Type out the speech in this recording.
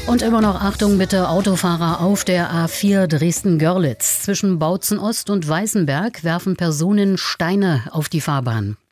Und immer noch Achtung bitte, Autofahrer auf der A4 Dresden-Görlitz. Zwischen Bautzen Ost und Weißenberg werfen Personen Steine auf die Fahrbahn.